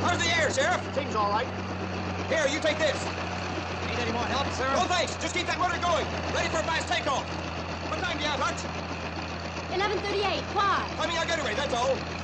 How's the air, Sheriff? Seems all right. Here, you take this. Need any more help, sir? No thanks. Just keep that motor going. Ready for a fast takeoff. What time do you have, Hutch? 11:38. Why? Timing our getaway, that's all.